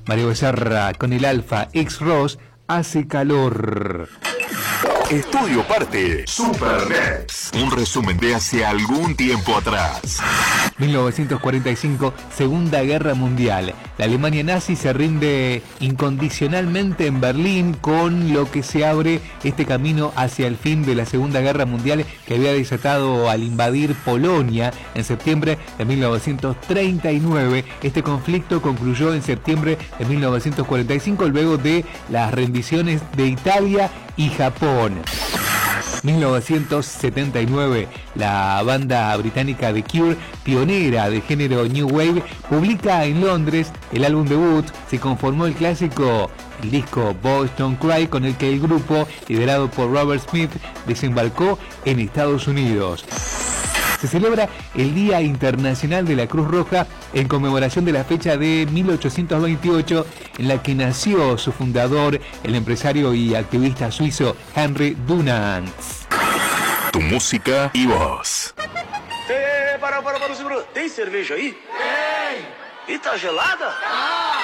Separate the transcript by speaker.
Speaker 1: Mario Becerra con el Alfa X-Ross, Hace Calor.
Speaker 2: Estudio Parte Super Next. Un resumen de hace algún tiempo atrás.
Speaker 1: 1945, Segunda Guerra Mundial. La Alemania nazi se rinde incondicionalmente en Berlín, con lo que se abre este camino hacia el fin de la Segunda Guerra Mundial, que había desatado al invadir Polonia en septiembre de 1939. Este conflicto concluyó en septiembre de 1945, luego de las rendiciones de Italia y Japón. 1979, la banda británica The Cure, pionera de género New Wave, publica en Londres el álbum debut. Se conformó el disco Boys Don't Cry, con el que el grupo, liderado por Robert Smith, desembarcó en Estados Unidos. Se celebra el Día Internacional de la Cruz Roja en conmemoración de la fecha de 1828 en la que nació su fundador, el empresario y activista suizo Henry Dunant.
Speaker 2: Tu música y voz.
Speaker 3: Para, segura. Tem cerveja aí? Tem. E tá gelada? Ah.